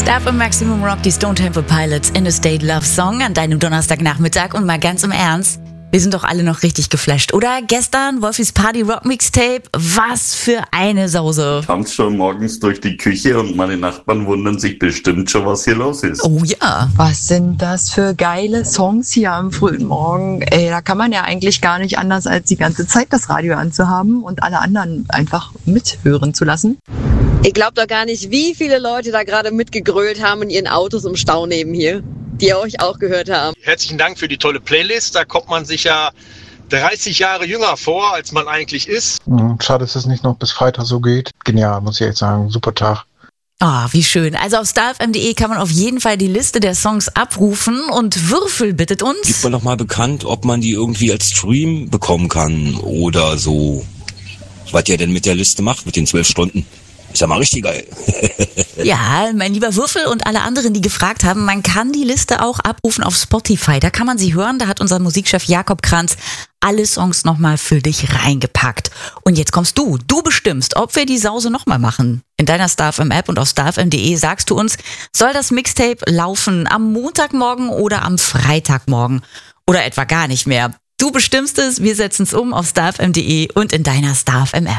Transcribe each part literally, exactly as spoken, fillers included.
Starf im Maximum Rock, die Stone Temple Pilots, Interstate Love Song an deinem Donnerstagnachmittag. Und mal ganz im Ernst, wir sind doch alle noch richtig geflasht, oder? Gestern Wolfis Party Rock Mixtape, was für eine Sause. Ich tanze schon morgens durch die Küche und meine Nachbarn wundern sich bestimmt schon, was hier los ist. Oh ja. Was sind das für geile Songs hier am frühen Morgen? Ey, da kann man ja eigentlich gar nicht anders, als die ganze Zeit das Radio anzuhaben und alle anderen einfach mithören zu lassen. Ich glaube doch gar nicht, wie viele Leute da gerade mitgegrölt haben in ihren Autos im Stau neben hier, die euch auch gehört haben. Herzlichen Dank für die tolle Playlist. Da kommt man sich ja dreißig Jahre jünger vor, als man eigentlich ist. Schade, dass es nicht noch bis Freitag so geht. Genial, muss ich echt sagen. Super Tag. Ah, oh, wie schön. Also auf starfm punkt de kann man auf jeden Fall die Liste der Songs abrufen und Würfel bittet uns. Gibt man doch mal bekannt, ob man die irgendwie als Stream bekommen kann oder so. Was ihr denn mit der Liste macht, mit den zwölf Stunden. Ist ja mal richtig geil. Ja, mein lieber Würfel und alle anderen, die gefragt haben, man kann die Liste auch abrufen auf Spotify. Da kann man sie hören, da hat unser Musikchef Jakob Kranz alle Songs nochmal für dich reingepackt. Und jetzt kommst du, du bestimmst, ob wir die Sause nochmal machen. In deiner StarFM-App und auf starfm punkt de sagst du uns, soll das Mixtape laufen am Montagmorgen oder am Freitagmorgen oder etwa gar nicht mehr. Du bestimmst es, wir setzen es um auf starfm punkt de und in deiner StarFM-App.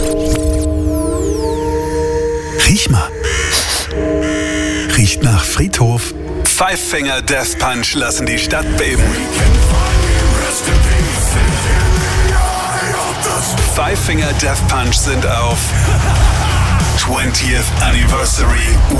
Riech mal. Riecht nach Friedhof. Five Finger Death Punch lassen die Stadt beben. Five Finger Death Punch sind auf twentieth Anniversary